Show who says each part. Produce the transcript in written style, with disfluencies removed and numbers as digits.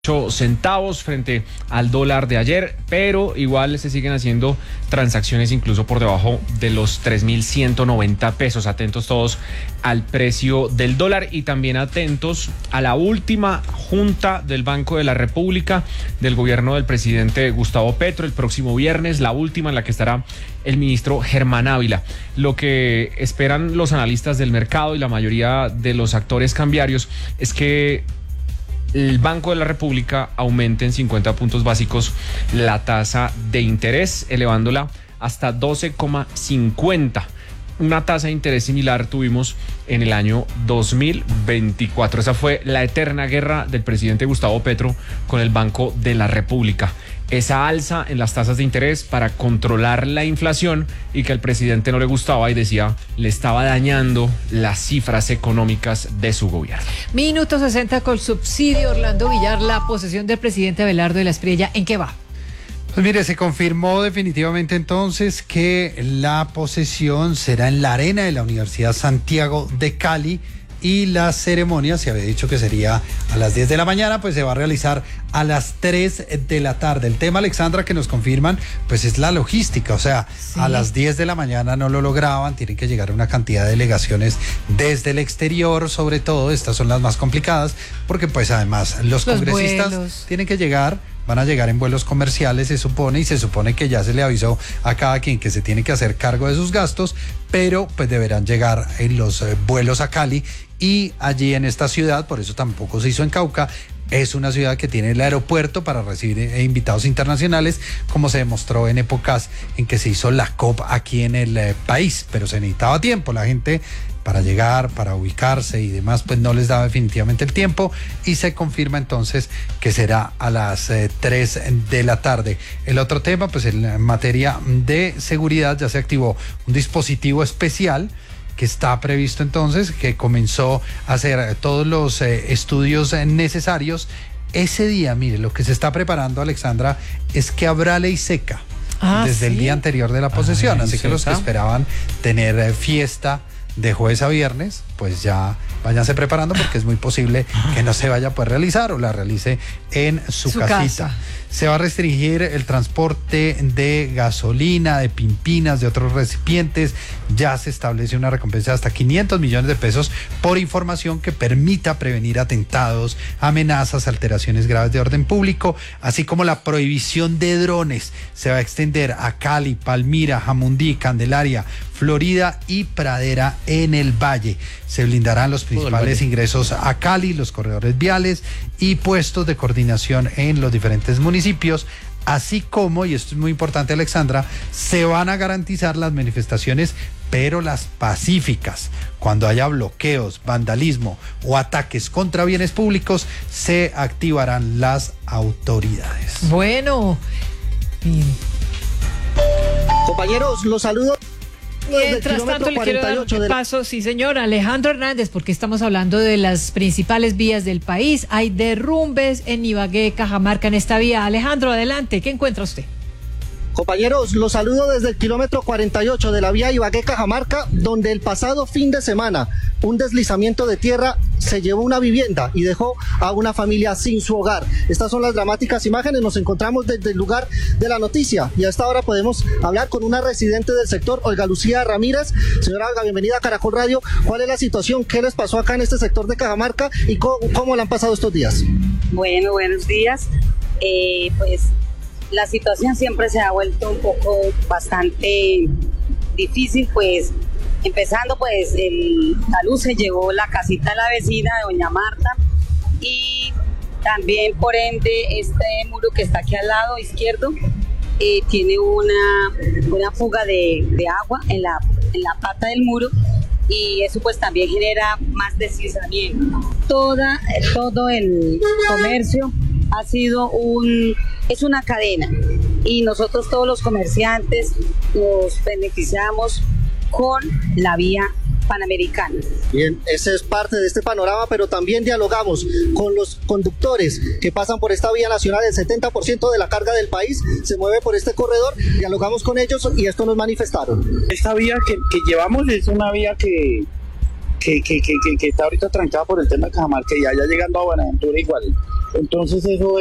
Speaker 1: centavos frente al dólar de ayer, pero igual se siguen haciendo transacciones incluso por debajo de los 3.190 pesos. Atentos todos al precio del dólar y también atentos a la última junta del Banco de la República del gobierno del presidente Gustavo Petro el próximo viernes, la última en la que estará el ministro Germán Ávila. Lo que esperan los analistas del mercado y la mayoría de los actores cambiarios es que el Banco de la República aumente en 50 puntos básicos la tasa de interés, elevándola hasta 12,50. Una tasa de interés similar tuvimos en el año 2024. Esa fue la eterna guerra del presidente Gustavo Petro con el Banco de la República. Esa alza en las tasas de interés para controlar la inflación y que al presidente no le gustaba y decía le estaba dañando las cifras económicas de su gobierno.
Speaker 2: Minuto 60 con subsidio. Orlando Villar, la posesión del presidente Abelardo de la Espriella, ¿en qué va?
Speaker 3: Pues mire, se confirmó definitivamente entonces que la posesión será en la arena de la Universidad Santiago de Cali y la ceremonia, se había dicho que sería a las 10 de la mañana, pues se va a realizar a las 3 de la tarde. El tema, Alexandra, que nos confirman, pues es la logística, o sea, sí. A las 10 de la mañana no lo lograban, tienen que llegar una cantidad de delegaciones desde el exterior, sobre todo, estas son las más complicadas, porque pues además los congresistas vuelos tienen que llegar. Van a llegar en vuelos comerciales, se supone, y se supone que ya se le avisó a cada quien que se tiene que hacer cargo de sus gastos, pero pues deberán llegar en los vuelos a Cali y allí en esta ciudad, por eso tampoco se hizo en Cauca. Es una ciudad que tiene el aeropuerto para recibir invitados internacionales, como se demostró en épocas en que se hizo la COP aquí en el país, pero se necesitaba tiempo, la gente para llegar, para ubicarse y demás, pues no les daba definitivamente el tiempo y se confirma entonces que será a las 3 de la tarde. El otro tema, pues en materia de seguridad ya se activó un dispositivo especial que está previsto entonces, que comenzó a hacer todos los estudios necesarios. Ese día, mire, lo que se está preparando, Alexandra, es que habrá ley seca desde el día anterior de la posesión, así que los que esperaban tener fiesta de jueves a viernes, pues ya váyanse preparando porque es muy posible que no se vaya a poder realizar o la realice en su casita. Casa. Se va a restringir el transporte de gasolina, de pimpinas, de otros recipientes. Ya se establece una recompensa de hasta 500 millones de pesos por información que permita prevenir atentados, amenazas, alteraciones graves de orden público, así como la prohibición de drones. Se va a extender a Cali, Palmira, Jamundí, Candelaria, Florida y Pradera en el Valle. Se blindarán los principales ingresos a Cali, los corredores viales y puestos de coordinación en los diferentes municipios, así como, y esto es muy importante, Alexandra, se van a garantizar las manifestaciones, pero las pacíficas. Cuando haya bloqueos, vandalismo o ataques contra bienes públicos, se activarán las autoridades.
Speaker 2: Bueno,
Speaker 4: compañeros, los saludo.
Speaker 2: Mientras tanto, le quiero dar un paso, sí señor, Alejandro Hernández, porque estamos hablando de las principales vías del país. Hay derrumbes en Ibagué, Cajamarca, en esta vía. Alejandro, adelante, ¿qué encuentra usted?
Speaker 4: Compañeros, los saludo desde el kilómetro 48 de la vía Ibagué-Cajamarca, donde el pasado fin de semana un deslizamiento de tierra se llevó una vivienda y dejó a una familia sin su hogar. Estas son las dramáticas imágenes, nos encontramos desde el lugar de la noticia y a esta hora podemos hablar con una residente del sector, Olga Lucía Ramírez. Señora Olga, bienvenida a Caracol Radio. ¿Cuál es la situación? ¿Qué les pasó acá en este sector de Cajamarca y cómo le han pasado estos días?
Speaker 5: Bueno, buenos días. Pues la situación siempre se ha vuelto un poco bastante difícil, pues empezando pues la luz se llevó la casita de la vecina de doña Marta y también por ende este muro que está aquí al lado izquierdo tiene una fuga de agua en la pata del muro y eso pues también genera más deslizamiento. Todo el comercio ha sido es una cadena y nosotros todos los comerciantes nos beneficiamos con la vía Panamericana.
Speaker 4: Bien, ese es parte de este panorama, pero también dialogamos con los conductores que pasan por esta vía nacional. El 70% de la carga del país se mueve por este corredor. Dialogamos con ellos y esto nos manifestaron.
Speaker 6: Esta vía que llevamos es una vía que que está ahorita trancada por el tema de Cajamarca y allá llegando a Buenaventura igual. Entonces eso